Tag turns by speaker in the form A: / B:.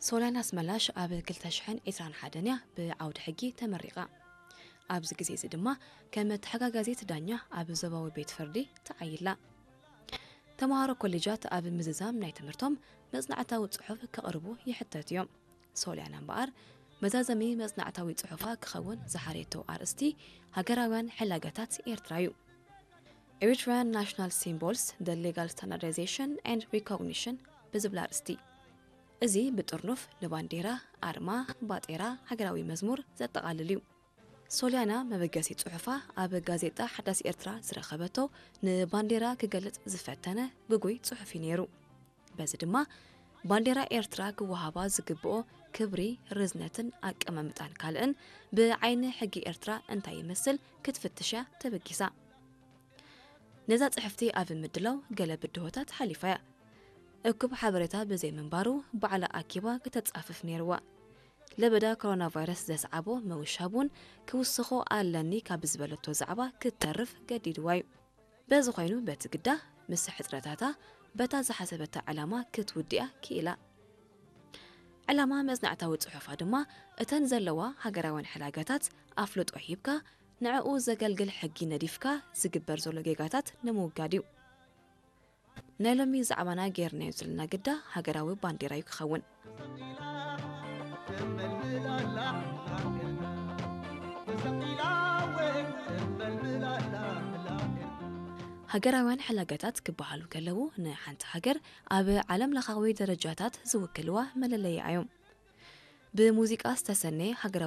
A: ሶልያና አስመላሽ ኣብ 2021 ብዓውድ ሕጊ ተመሪቓ ኣብዚ ግዜ እዚ ድማ ከም ተሓጋጋዚት ዳኛ ኣብ ዞባዊ ቤት ፍርዲ ተዓይላ ተማሃሮ ኮሌጃት ኣብ ምዝዛም ናይ ትምህርቶም መጽናዕታዊ ጽሑፍ ከቕርቡ ይሕተት እዮም ሶልያና እምበኣር መዛዘሚ መጽናዕታዊ ጽሑፋ ክኸውን ዝሓሬቶ ኣርእስቲ ሃገራውያን ሕላጋታት ኤርትራ እዩ Eritrean National Symbols, the Legal Standardization and Recognition ብዝብል ኣርእስቲ እዚ ብጥርኑፍ ንባንዴራ ኣርማ ባጤራ ሃገራዊ መዝሙር ዘጠቓልል እዩ ሶልያና መበገሲ ጽሑፋ ኣብ ጋዜጣ ሓዳስ ኤርትራ ዝረኸበቶ ንባንዴራ ክገልጽ ዝፈተነ ግጉይ ጽሑፍ ነይሩ በዚ ድማ ባንዴራ ኤርትራ ክወሃባ ዝግብኦ ክብሪ ርዝነትን ኣቀማምጣን ካልእን ብዓይኒ ሕጊ ኤርትራ እንታይ ይመስል ክትፍትሻ ተበጊሳ ነዛ ጽሕፍቲ ኣብ ምድላው ገለ ብድሆታት ሓሊፋያ እኩብ ሓበሬታ ብዘይ ምንባሩ ባዕላ ኣኪባ ከተጻፍፍ ነይርዋ ለበዳ ኮሮና ቫይረስ ዘስዓቦ መውሻቡን ክውስኾ ኣለኒ ካብ ዝበለቶ ዛዕባ ክትተርፍ ገዲድዋ እዩ በዚ ኮይኑ በቲ ግዳ ምስ ሕፅረታታ በታ ዝሓሰበታ ዕላማ ክትውድያ ክኢላ ዕላማ መጽናዕታዊ ጽሑፋ ድማ እተን ዘለዋ ሃገራውያን ሕላጋታት ኣፍልጦ ሂብካ ንዕኡ ዘገልግል ሕጊ ነዲፍካ ዝግበር ዘሎ ጌጋታት ንምውጋድ እዩ ናይ ሎሚ ዛዕባና ጌርናዮ ዘለና ግዳ ሃገራዊ ባንዴራ እዩ ክኸውን ሃገራውያን ሕላጋታት ክበሃሉ ከለዉ ንሓንቲ ሃገር ኣብ ዓለም ለኻዊ ደረጃታት ዝውክልዋ መለለይ እዮም ብሙዚቃ ዝተሰነየ ሃገራዊ